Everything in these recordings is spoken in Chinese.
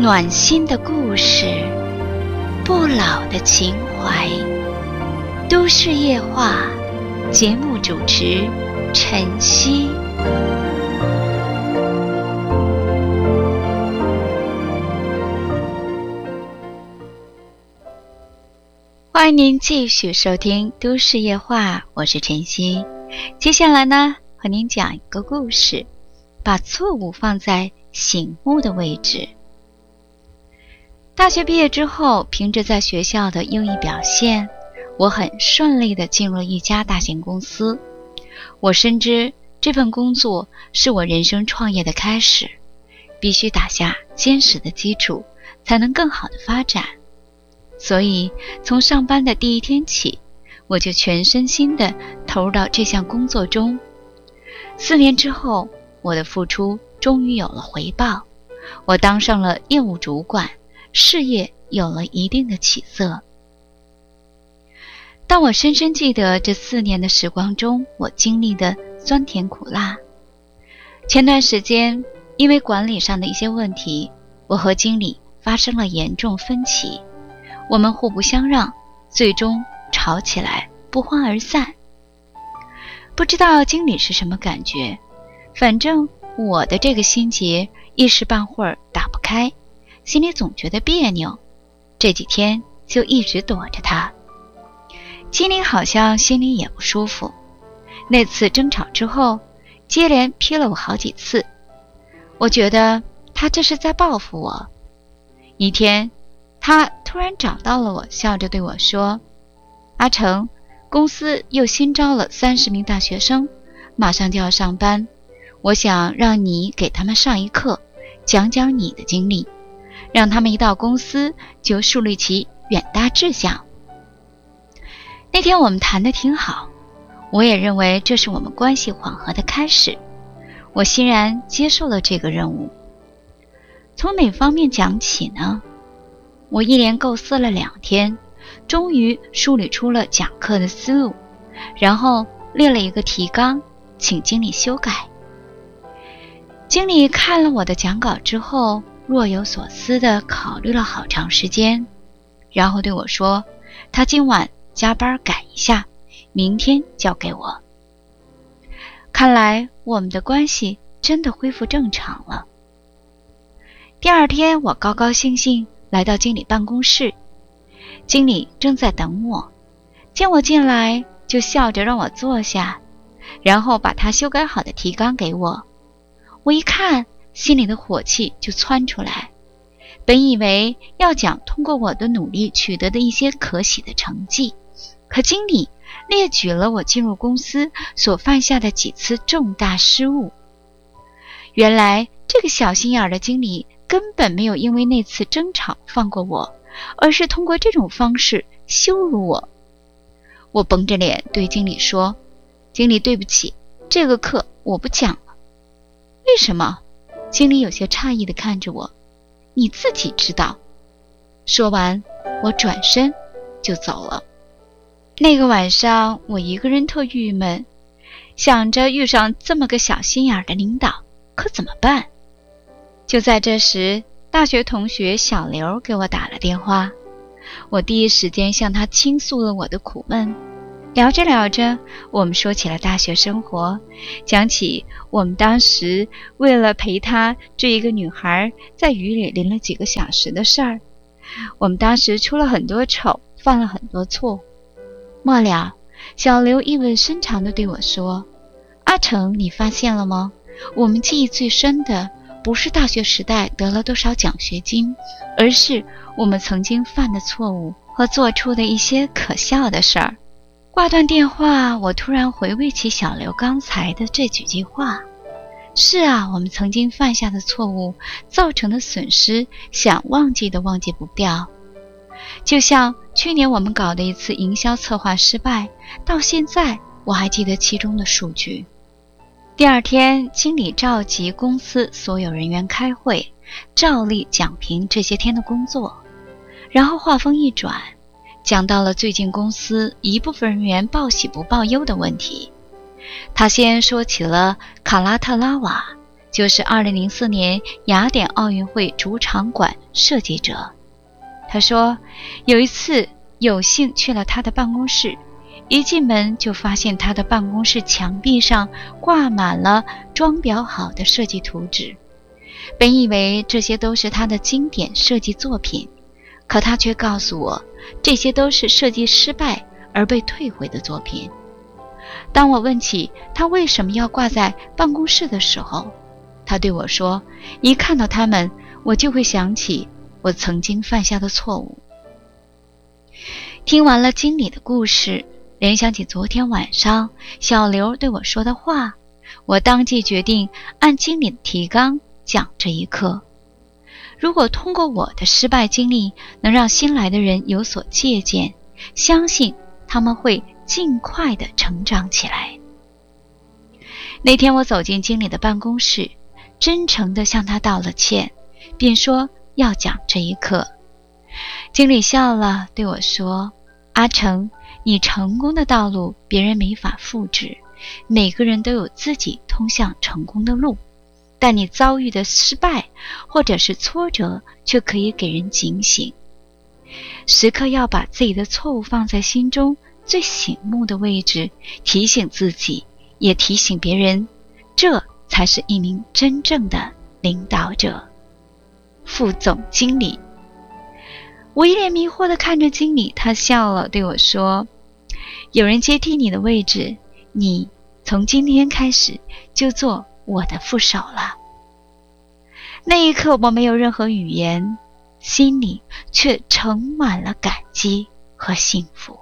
暖心的故事，不老的情怀。都市夜话节目主持晨曦。欢迎您继续收听都市夜话，我是晨曦。接下来呢，和您讲一个故事，把错误放在醒目的位置。大学毕业之后，凭着在学校的优异表现，我很顺利地进入了一家大型公司。我深知这份工作是我人生创业的开始，必须打下坚实的基础，才能更好的发展。所以从上班的第一天起，我就全身心地投入到这项工作中。4年之后，我的付出终于有了回报，我当上了业务主管，事业有了一定的起色。但我深深记得这4年的时光中，我经历的酸甜苦辣。前段时间，因为管理上的一些问题，我和经理发生了严重分歧，我们互不相让，最终吵起来，不欢而散。不知道经理是什么感觉，反正我的这个心结一时半会儿打不开，心里总觉得别扭，这几天就一直躲着他。经理好像心里也不舒服，那次争吵之后，接连批了我好几次，我觉得他这是在报复我。一天，他突然找到了我，笑着对我说：“阿成，公司又新招了30名大学生，马上就要上班，我想让你给他们上一课，讲讲你的经历，让他们一到公司就树立起远大志向。”那天我们谈得挺好，我也认为这是我们关系缓和的开始，我欣然接受了这个任务。从哪方面讲起呢？我一连构思了2天，终于梳理出了讲课的思路，然后列了一个提纲，请经理修改。经理看了我的讲稿之后，若有所思地考虑了好长时间，然后对我说，他今晚加班改一下，明天交给我。看来我们的关系真的恢复正常了。第2天，我高高兴兴来到经理办公室，经理正在等我，见我进来就笑着让我坐下，然后把他修改好的提纲给我。我一看，心里的火气就窜出来。本以为要讲通过我的努力取得的一些可喜的成绩，可经理列举了我进入公司所犯下的几次重大失误。原来这个小心眼的经理根本没有因为那次争吵放过我，而是通过这种方式羞辱我。我绷着脸对经理说：“经理，对不起，这个课我不讲了。”为什么？经理有些诧异地看着我。你自己知道。说完，我转身就走了。那个晚上，我一个人特郁闷，想着遇上这么个小心眼的领导，可怎么办？就在这时，大学同学小刘给我打了电话，我第一时间向他倾诉了我的苦闷。聊着聊着，我们说起了大学生活，讲起我们当时为了陪他追一个女孩，在雨里淋了几个小时的事儿。我们当时出了很多丑，犯了很多错。末了，小刘意味深长地对我说：“阿成，你发现了吗？我们记忆最深的不是大学时代得了多少奖学金，而是我们曾经犯的错误和做出的一些可笑的事儿。”挂断电话，我突然回味起小刘刚才的这几句话。是啊，我们曾经犯下的错误造成的损失，想忘记都忘记不掉。就像去年我们搞的一次营销策划失败，到现在我还记得其中的数据。第2天，经理召集公司所有人员开会，照例讲评这些天的工作，然后话锋一转，讲到了最近公司一部分人员报喜不报忧的问题。他先说起了卡拉特拉瓦， 就是2004年雅典奥运会主场馆设计者。他说，有一次有幸去了他的办公室，一进门就发现他的办公室墙壁上挂满了装裱好的设计图纸。本以为这些都是他的经典设计作品，可他却告诉我，这些都是设计失败而被退回的作品。当我问起他为什么要挂在办公室的时候，他对我说，一看到他们，我就会想起我曾经犯下的错误。听完了经理的故事，联想起昨天晚上小刘对我说的话，我当即决定按经理的提纲讲这一课。如果通过我的失败经历能让新来的人有所借鉴，相信他们会尽快地成长起来。那天我走进经理的办公室，真诚地向他道了歉，并说要讲这一课。经理笑了，对我说，阿成，你成功的道路别人没法复制，每个人都有自己通向成功的路，但你遭遇的失败或者是挫折却可以给人警醒。时刻要把自己的错误放在心中最醒目的位置，提醒自己，也提醒别人，这才是一名真正的领导者。副总经理。我一脸迷惑地看着经理，他笑了，对我说，有人接替你的位置，你从今天开始就做我的副手了。那一刻我没有任何语言，心里却盛满了感激和幸福。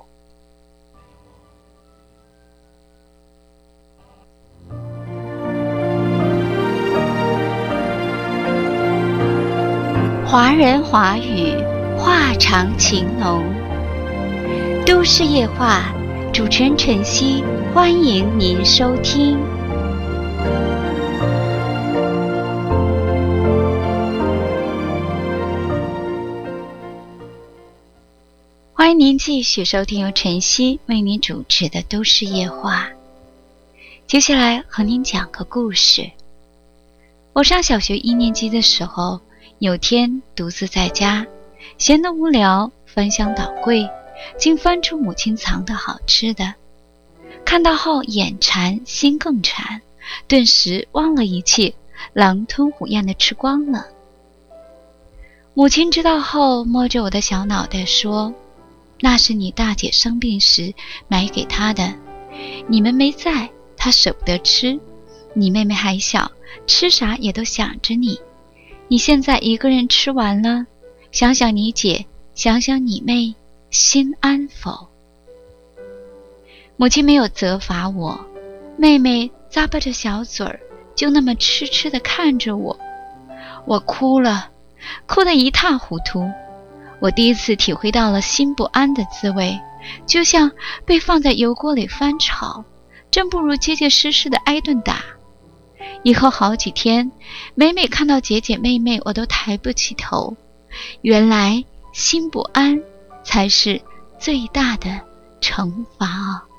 华人华语，话长情浓。都市夜话，主持人晨曦，欢迎您收听。欢迎您继续收听由晨曦为您主持的都市夜话。接下来和您讲个故事。我上小学1年级的时候，有天独自在家，闲得无聊，翻箱倒柜，竟翻出母亲藏的好吃的。看到后眼馋心更馋，顿时忘了一切，狼吞虎咽地吃光了。母亲知道后摸着我的小脑袋说，那是你大姐生病时买给她的，你们没在，她舍不得吃，你妹妹还小，吃啥也都想着你，你现在一个人吃完了，想想你姐，想想你妹，心安否？母亲没有责罚我，妹妹咂巴着小嘴儿，就那么痴痴地看着我。我哭了，哭得一塌糊涂。我第一次体会到了心不安的滋味，就像被放在油锅里翻炒，真不如结结实实的挨顿打。以后好几天，每每看到姐姐妹妹，我都抬不起头。原来心不安才是最大的惩罚啊！